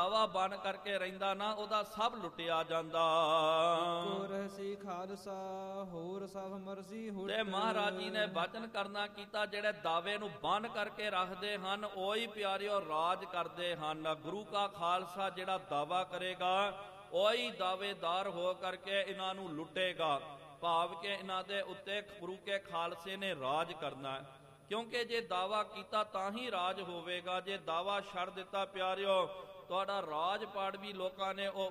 ਦਾਵਾ ਬਣ ਕਰਕੇ ਰਹਿੰਦਾ ਨਾ, ਉਹਦਾ ਸਭ ਲੁੱਟਿਆ ਜਾਂਦਾ। ਰਹਿਸੀ ਖਾਲਸਾ ਹੋਰ ਸਭ ਮਰਜ਼ੀ ਹੁਟ। ਤੇ ਮਹਾਰਾਜ ਜੀ ਨੇ ਬਚਨ ਕਰਨਾ ਕੀਤਾ, ਜਿਹੜੇ ਦਾਵੇ ਨੂੰ ਬੰਨ ਕਰਕੇ ਰੱਖਦੇ ਹਨ ਉਹੀ ਪਿਆਰਿਓ ਰਾਜ ਕਰਦੇ ਹਨ। ਗੁਰੂ ਕਾ ਖਾਲਸਾ ਜਿਹੜਾ ਦਾਵਾ ਕਰੇਗਾ ਉਹੀ ਦਾਵੇਦਾਰ ਹੋ ਕਰਕੇ ਇਹਨਾਂ ਨੂੰ ਲੁੱਟੇਗਾ, ਭਾਵ ਕਿ ਇਹਨਾਂ ਦੇ ਉੱਤੇ ਗੁਰੂ ਕੇ ਖਾਲਸੇ ਨੇ ਰਾਜ ਕਰਨਾ ਹੈ। ਕਿਉਂਕਿ ਜੇ ਦਾਵਾ ਕੀਤਾ ਤਾਂ ਹੀ ਰਾਜ ਹੋਵੇਗਾ, ਜੇ ਦਾਵਾ ਛੱਡ ਦਿੱਤਾ ਪਿਆਰਿਓ ਤੁਹਾਡਾ ਰਾਜ ਪਾੜ ਵੀ ਲੋਕਾਂ ਨੇ ਉਹ